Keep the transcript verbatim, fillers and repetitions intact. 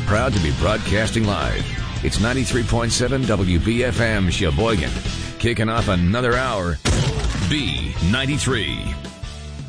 Proud to be broadcasting live. It's ninety-three point seven W B F M Sheboygan. Kicking off another hour. B ninety-three.